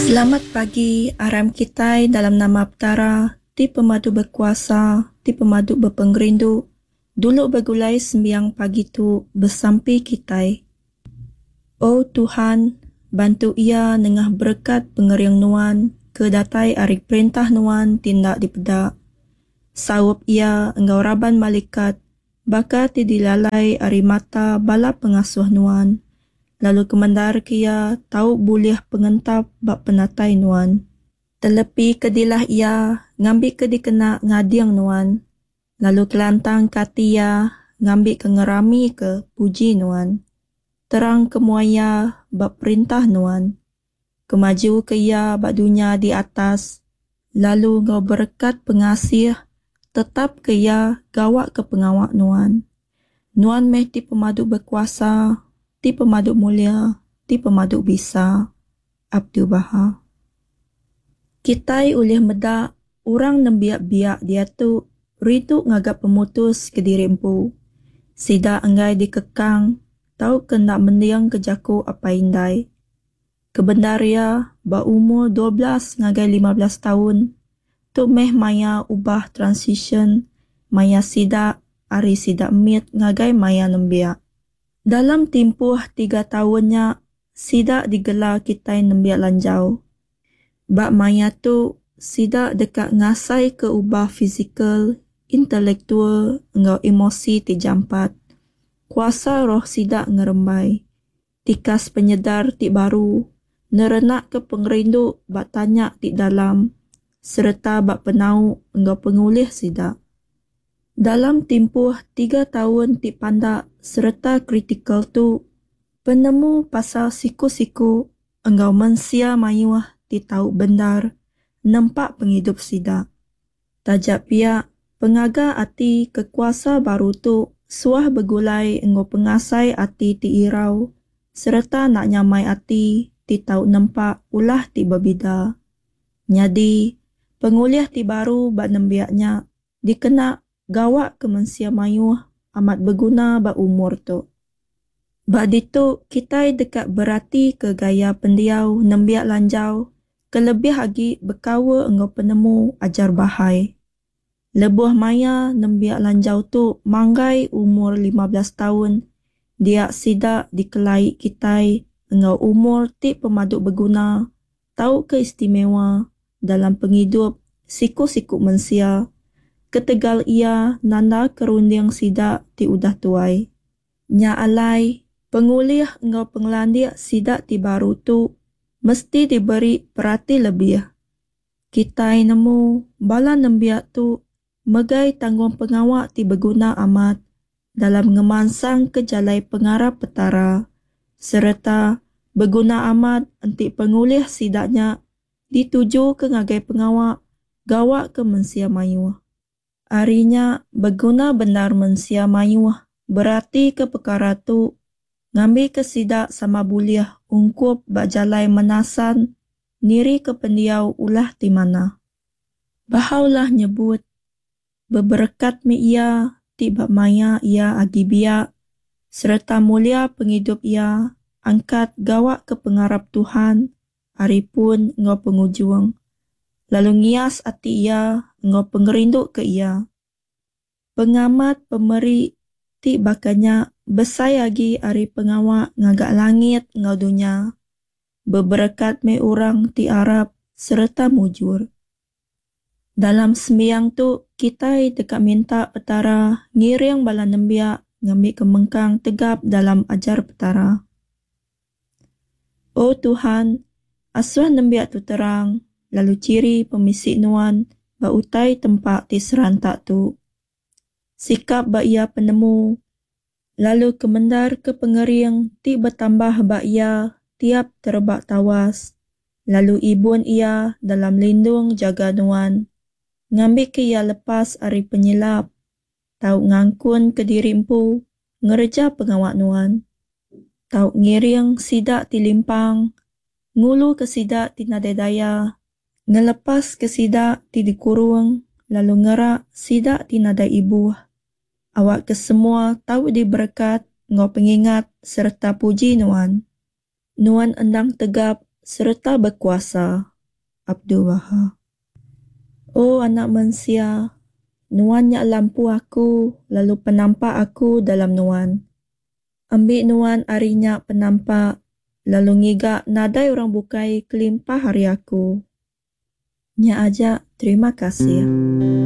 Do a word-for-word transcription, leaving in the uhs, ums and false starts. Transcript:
Selamat pagi, aram kitai dalam nama Aptara, ti pemadu berkuasa, ti pemadu berpenggerindu, dulu bergulai sembiang pagi tu bersampi kitai. Oh Tuhan, bantu ia nengah berkat pengeriang nuan, kedatai arik perintah nuan tindak dipedak. Sawap ia engkau raban malaikat, baka ti dilalai ari mata bala pengasuh nuan. Lalu kemandar kia tahu buliah pengentap bak penatai nuan. Telepi kedilah ia ngambil ke dikena ngadiang nuan. Lalu kelantang katia ngambil ke ngerami ke puji nuan. Terang kemuaya bak perintah nuan. Kemaju ke ia bak dunia di atas. Lalu ngau berkat pengasih tetap ke ia gawak ke pengawak nuan. Nuan meh ti pemadu berkuasa, ti pemaduk mulia, ti pemaduk bisa. Abdul Baha. Kitai ulih medak, orang nembiak-biak dia tu ritu ngagap pemutus ke diri empu. Sida enggai dikekang, tau kena mendiang kejaku apa indai. Kebendaria ba umur dua belas ngagai lima belas tahun, tu meh maya ubah transition, maya sida ari sida mit ngagai maya nembiak. Dalam tempoh tiga tahunnya, sida digelar kitai nembiak lanjau. Bak maya tu, sida dekat ngasai ke ubah fizikal, intelektual, engau emosi dijampat. Kuasa roh sida ngerembai. Tikas penyedar ti baru, nerenak ke pengerindu bak tanya ti dalam, serta bak penau engau pengulih sida. Dalam tempoh tiga tahun ti pandak serta kritikal tu, penemu pasal siku-siku engkau mensia mayuah ti tahu bendar, nempak penghidup sida. Tajak pia pengaga ati kekuasa baru tu suah begulai engkau pengasai ati ti irau, serta nak nyamai ati ti tahu nempak ulah ti berbida. Nyadi, pengulih ti baru bak nembiaknya dikena gawak ke mensia mayuh amat berguna bak umur tu. Bak ditu, kitai dekat berati ke gaya pendiau nembiak lanjau, kelebih lagi berkawa engkau penemu ajar bahai. Lebuh maya nembiak lanjau tu manggai umur lima belas tahun, dia sida dikelai kitai engkau umur ti pemaduk berguna, tahu keistimewa dalam penghidup siku-siku mensia. Ketegal ia nanda kerunding sida ti udah tuai. Nya alai, pengulih engkau penglandia sida ti baru tu, mesti diberi perhati lebih. Kitai nemu bala nembiak tu, megai tanggung pengawak ti berguna amat, dalam ngemansang ke jalai pengarap petara, serta berguna amat enti pengulih sidanya, dituju ke ngagai pengawak, gawak ke mensia mayuh. Arinya berguna benar mensia mayuh, berarti ke perkara tu ngambil ke sida sama buliah ungkup bak jalai menasan niri ke pendiau ulah ti mana. Bahaulah nyebut beberkat mi ia ti bak maya ia agi biak, serta mulia penghidup ia angkat gawak ke pengarap Tuhan, aripun ngau pengujung. Lalu ngias ati ia engkau pengerindu ke ia. Pengamat pemeri ti bakanya besai lagi ari pengawak ngagak langit ngau dunia. Beberkat me orang ti Arab serta mujur. Dalam sembiang tu kita dekat minta petara ngiring bala nembiak ngambil kemengkang tegap dalam ajar petara. Oh Tuhan, asuh nembiak tu terang, lalu ciri pemisik nuan bak utai tempat ti serantak tu. Sikap bak ia penemu, lalu kemendar ke pengering ti bertambah bak ia tiap terbak tawas. Lalu ibun ia dalam lindung jaga nuan, ngambil ke ia lepas ari penyilap, tahu ngangkun ke diri empu, ngerja pengawak nuan. Tahu ngiring sidak ti limpang, ngulu ke sidak ti nadai ngelepas ke sidak ti dikurung, lalu ngerak sidak ti nadai ibu. Awak ke semua tahu diberkat, ngau pengingat serta puji nuan. Nuan endang tegap serta berkuasa. Abdul Wahab. Oh anak manusia, Nuan nyak lampu aku, lalu penampak aku dalam Nuan. Ambil Nuan arinya penampak, lalu ngigak nadai orang bukai kelimpah hari aku. Nyak ajak terima kasih.